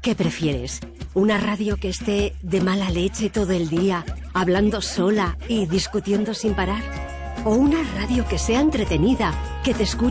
¿Qué prefieres? ¿Una radio que esté de mala leche todo el día, hablando sola y discutiendo sin parar? ¿O una radio que sea entretenida, que te escuche